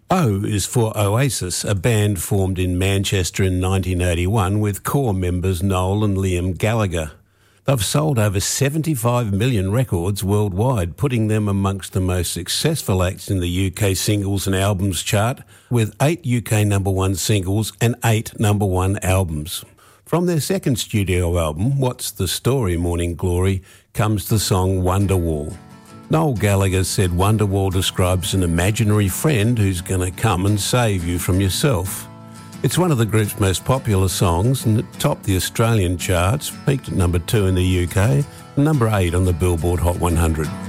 O is for Oasis, a band formed in Manchester in 1981 with core members Noel and Liam Gallagher. They've sold over 75 million records worldwide, putting them amongst the most successful acts in the UK singles and albums chart, with 8 UK number one singles and 8 number one albums. From their second studio album, What's the Story, Morning Glory, comes the song Wonderwall. Noel Gallagher said Wonderwall describes an imaginary friend who's going to come and save you from yourself. It's one of the group's most popular songs and it topped the Australian charts, peaked at number 2 in the UK and number 8 on the Billboard Hot 100.